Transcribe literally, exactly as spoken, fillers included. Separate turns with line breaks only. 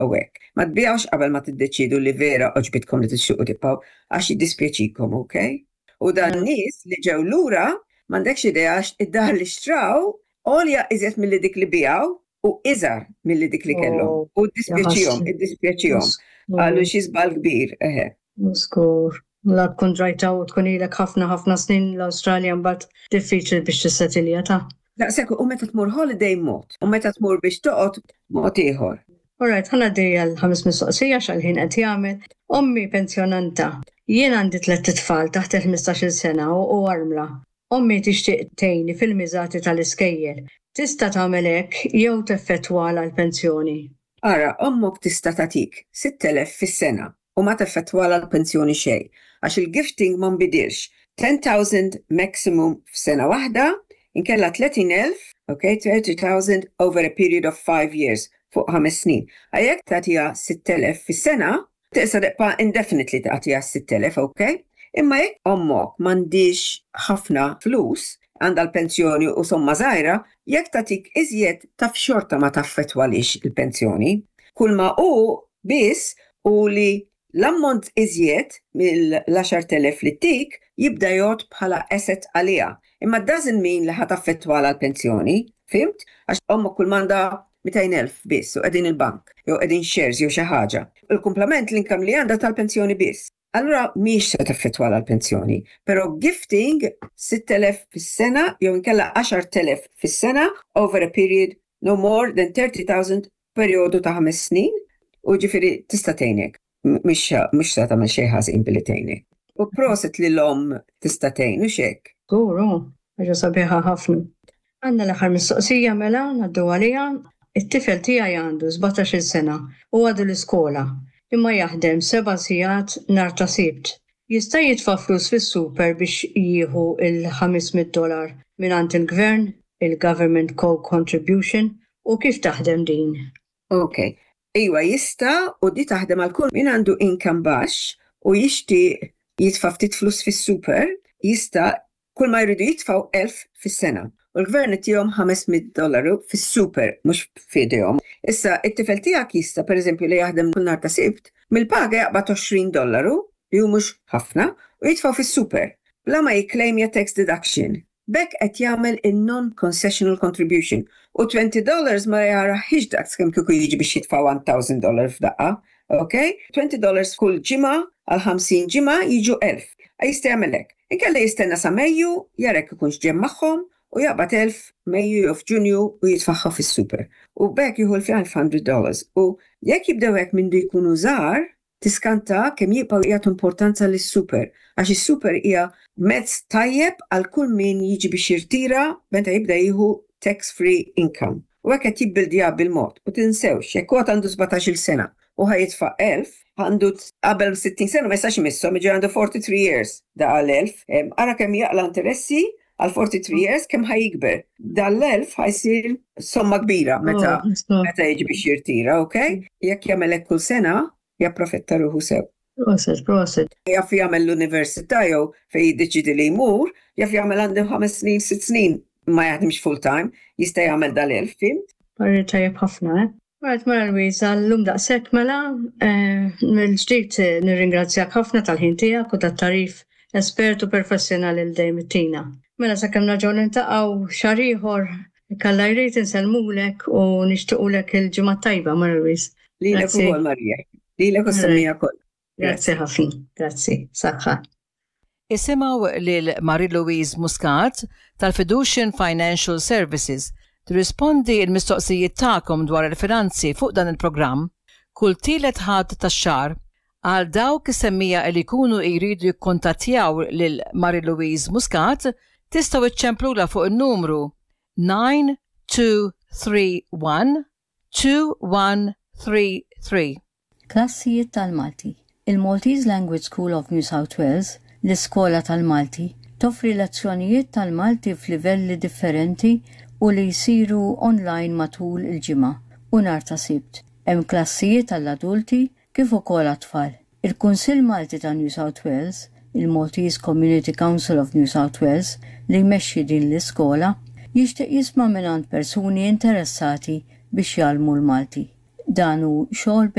u hekk. Ma tbijawx qabel ma tiddeċidu li vera oġbitkom li tixtuqu tibqgħu għax jiddispjaċikom, okay? U dan nies li ġew lura m'għandekx idea għax id-dar li xtraw għolja iżjed milli dik li bijaw u iżgħar milli dik li kellhom. U ddispjaċihom, iddispjaċihom. Qalu xi żball kbir, eħe.
Muskur. La tkun rajta u tkun ilek ħafna ħafna snin l-Awstralja mbagħad diffiċli biex tissettilja ta'.
Daqshekk u meta tmur holiday mod, u meta tmur biex toqgħod mod ieħor.
Alright, ħana dejja l-ħames mistoqsija x'għalħin qed jagħmel. Ommi pensjonanta. Jien għandi tliet tfal taħt il-ħmistax-il sena u armla. Ommi tixtieq tgħinni fil-miżati tal-iskejjel. Tista' tagħmel hekk jew teffettwala l-pensjoni.
Ara, ommok tista' tagħtik sitt elef fis-sena u ma teffettwala l-pensjoni xejn. Għax il-gifting ma nbidilx. ten thousand maximum f'sena waħda, inkella tletin elf, okay, thirty thousand over a period of five years, fuq ħames snin. Għajek tagħtiha sitt elef fis-sena, tista' tibqa' indefinitely tagħtiha sitt elef, okay? Imma jekk ommok m'għandix ħafna flus għandha l-pensjoni u somma żgħira, jekk tagħtik iżjed taf xorta ma taffettwalix il-pensjoni. Kull ma hu biss u li l-ammont iżjed mill-għaxar elef li tik jibda jgħod bħala asset għalija. Imma doesn't mean li ħataffettwala l-pensjoni, fimt? Għax omma kull manda mئتين elf biss u qegħdin il-bank, jew qegħdin shares jew xi ħaġa. Il-kumplament l-inkam li għandha tal-pensjoni biss. Allura mhix se taffettwala l-pensjoni, però gifting sitt elef fis-sena jew inkella għaxar elef fis-sena over a period no more than thirty thousand perjodu ta' ħames snin u ġifieri tista' tgħinek. Mhix mhux se tagħmel xejn ħażin billi tgħinek. U proset li l-om tista' tgħin u x'hekk.
Guru, ħaġa sabiħa ħafna. Għandna l-aħħar mistoqsija mela ngħaddu għaliha. It-tifel tiegħi għandu sebgħetax-il sena u għadu l-iskola imma jaħdem seba' sigħat nhar ta' Sibt. Jista' jitfa' flus fis-super biex jieħu il-ħamsmien dollar mingħand il-gvern, il-government co-contribution u kif taħdem din?
Okay. Iwa jista' u di taħdem għal kull min għandu income baxx u jixtieq jitfa' ftit flus fis-super, jista' kull ma jridu jitfgħu elf fis-sena. U l-gvern ittihom ħamsmien dollaru fis-super mhux f'idejhom. Issa it-tifel tiegħek jista' pereżempju li jaħdem kull nhar ta' Sibt, mill-paga jaqbad għoxrin dollaru li hu mhux ħafna u jitfgħu fis-super bla ma jikklejmja tax deduction. Bekk qed jagħmel in-non-concessional contribution u twenty dollars ma jaraħħix dak kemm kieku jiġi biex jitfa' one thousand dollars f'daqqa, okay? twenty dollars kull ġimgħa għal ħamsin ġimgħa jiġu elf. Jista' jagħmel hekk. Inkella jistenna sa Mejju, jara jekk ikunx ġemm magħhom u jaqbad elf Mejju jew f'Ġunju u jitfaħħa fis-super. U bekk jieħu l-five hundred dollars. U jekk jibdew hekk mindu jkunu żgħar, tiskanta kemm jibqgħu jagħtu importanza lis-super għax is-super hija mezz tajjeb għal kull min jiġi biex jirtira meta jibda jieħu tax-free income. U hekk qed jibbildija bil-mod u tinsewx jekk huwa għandu sebgħetax-il sena u ħajjitfa' elf għandu qabel sittin sena ma jistax imisshom jiġi għandu forty-three years da għal-elf. Ara kemm jaqla interessi għal forty-three years kemm ħajikber. Dal-elf ħajsir somma kbira meta meta jiġi biex jirtira, okay? Jekk jagħmel hekk kull sena japprofetta ruħu sew.
Proset, proset.
Jaf jagħmel l-università jew fejn jiddeċidi li jmur, jaf jagħmel għandu ħames snin, sitt snin ma jaħdimx full time, jista' jagħmel dal-elf, fimt?
Parri tajjeb ħafna, eh? Right, Mara Louisa, l-lum daqshekk mela, mill-ġdid nirringrazzjak ħafna tal-ħin tiegħek u tat-tarif espertu professjonali l dejjem ittina. Mela sakemm nerġgħu niltaqgħu xahar ieħor kalla jrid insellmulek u nixtiequlek il-ġimgħa tajba, Mara Louisa.
Lilek ukoll Marija. Lilek u semmija koll.
Grazzi ħafna. Grazzi. Saħħa.
Isimgħu lil Marie Louise Muscat tal-Fiducian Financial Services tirrispondi l-mistoqsijiet tagħkom dwar il-finanzi fuq dan il-programm kull tielet ħadd tax-xahar għal dawk is-semmija li jkunu jridu jikkuntattjaw lil Marie Louise Muscat tistgħu iċċemplula fuq in-numru nine two three one two one three three.
Klassijiet tal-Malti. Il-Maltese Language School of New South Wales, l-iskola tal-Malti, toffri lezzjonijiet tal-Malti f'livelli differenti u li jsiru online matul il-ġimgħa u nhar ta' Sibt. Hemm klassijiet għall-adulti kif ukoll għat-tfal. Il-Kunsill Malti ta' New South Wales, il-Maltese Community Council of New South Wales, li jmexxi din l-iskola, jixtieq jisma' mingħand persuni interessati biex jgħallmu l-Malti. danu xogħol